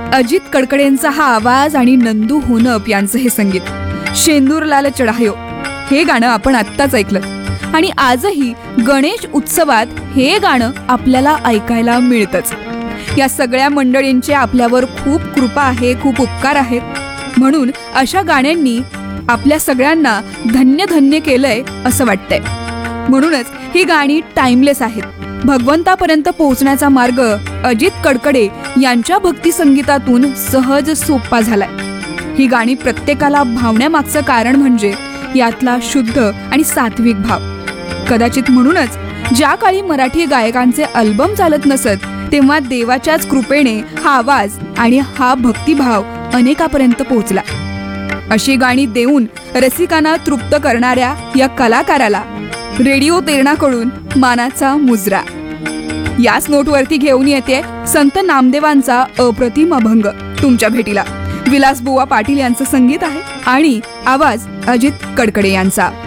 अजित कडकडेंचा हा आवाज आणि नंदू होनप यांचं हे संगीत, शेंदूर लाल चढायो, हे गाणं आपण आत्ताच ऐकलं. आणि आजही गणेश उत्सवात हे गाणं आपल्याला ऐकायला मिळतंच. या सगळ्या मंडळींचे आपल्यावर खूप कृपा आहे, खूप उपकार आहेत. म्हणून अशा गाण्यांनी आपल्या सगळ्यांना धन्य धन्य केलंय असं वाटतंय. म्हणूनच ही गाणी टाइमलेस आहेत. भगवंतापर्यंत पोहोचण्याचा मार्ग अजित कडकडे यांच्या भक्ती संगीतातून सहज सोपा झालाय. ही गाणी प्रत्येकाला भावण्यामागचं कारण म्हणजे यातला शुद्ध आणि सात्विक भाव. कदाचित म्हणूनच ज्या काळी मराठी गायकांचे अल्बम चालत नसत, तेव्हा देवाच्याच कृपेने हा आवाज आणि हा भक्तिभाव अनेकापर्यंत पोहोचला. अशी गाणी देऊन रसिकांना तृप्त करणाऱ्या या कलाकाराला रेडिओ तेरणाकडून मानाचा मुजरा. याच नोटवरती घेऊन येते संत नामदेवांचा अप्रतिम अभंग तुमच्या भेटीला. विलासबुवा पाटील यांचं संगीत आहे आणि आवाज अजित कडकडे यांचा.